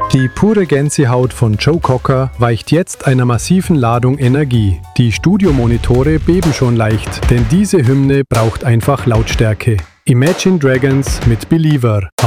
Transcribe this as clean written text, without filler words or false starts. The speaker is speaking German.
Die pure Gänsehaut von Joe Cocker weicht jetzt einer massiven Ladung Energie. Die Studiomonitore beben schon leicht, denn diese Hymne braucht einfach Lautstärke. Imagine Dragons mit Believer.